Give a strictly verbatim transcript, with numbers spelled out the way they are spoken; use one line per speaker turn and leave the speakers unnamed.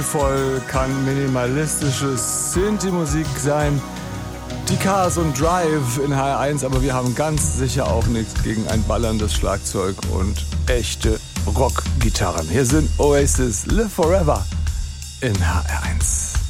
Voll kann minimalistische Synthi-Musik sein. Die Cars und Drive in H R eins, aber wir haben ganz sicher auch nichts gegen ein ballerndes Schlagzeug und echte Rockgitarren. Hier sind Oasis, Live Forever in H R eins.